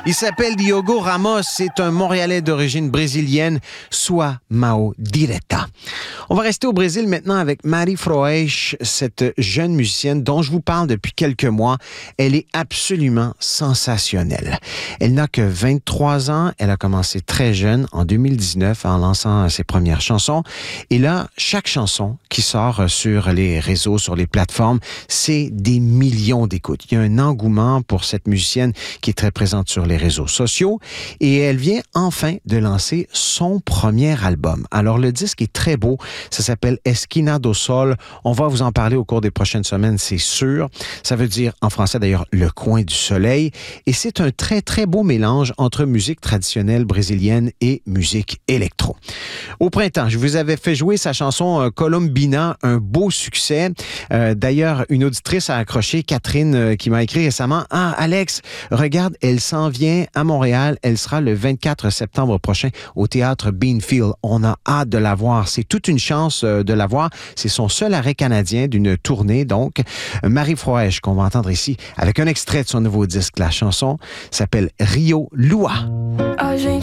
Il s'appelle Diogo Ramos, c'est un Montréalais d'origine brésilienne, soit Mao Direta. On va rester au Brésil maintenant avec Mari Froesch, cette jeune musicienne dont je vous parle depuis quelques mois. Elle est absolument sensationnelle. Elle n'a que 23 ans, elle a commencé très jeune, en 2019, en lançant ses premières chansons. Et là, chaque chanson qui sort sur les réseaux, sur les plateformes, c'est des millions d'écoutes. Il y a un engouement pour cette musicienne qui est très présente sur les réseaux sociaux et elle vient enfin de lancer son premier album. Alors le disque est très beau, ça s'appelle Esquina do Sol. On va vous en parler au cours des prochaines semaines, c'est sûr. Ça veut dire en français d'ailleurs le coin du soleil et c'est un très très beau mélange entre musique traditionnelle brésilienne et musique électro. Au printemps, je vous avais fait jouer sa chanson Colombina, un beau succès. D'ailleurs, une auditrice a accroché, Catherine, qui m'a écrit récemment, « Ah, Alex, regarde, elle s'en vient à Montréal. Elle sera le 24 septembre prochain au Théâtre Beanfield. On a hâte de la voir. C'est toute une chance de la voir. C'est son seul arrêt canadien d'une tournée, donc. Mari Froesch, qu'on va entendre ici, avec un extrait de son nouveau disque. La chanson s'appelle Rio Lua. A gente